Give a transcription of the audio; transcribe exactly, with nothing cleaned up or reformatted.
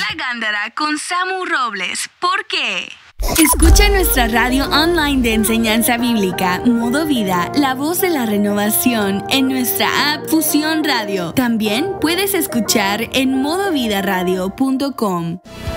Gándara con Samu Robles. ¿Por qué? Escucha nuestra radio online de enseñanza bíblica, Modo Vida, la voz de la renovación, en nuestra app Fusión Radio. También puedes escuchar en modo vida radio punto com.